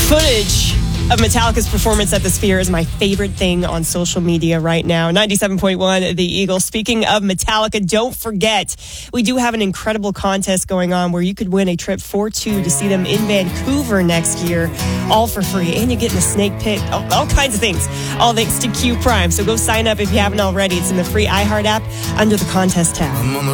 Footage of Metallica's performance at the Sphere is my favorite thing on social media right now. 97.1 The Eagle. Speaking of Metallica, don't forget, we do have an incredible contest going on where you could win a trip for two to see them in Vancouver next year, all for free. And you're getting a snake pit, all kinds of things, all thanks to Q Prime. So go sign up if you haven't already. It's in the free iHeart app under the contest tab.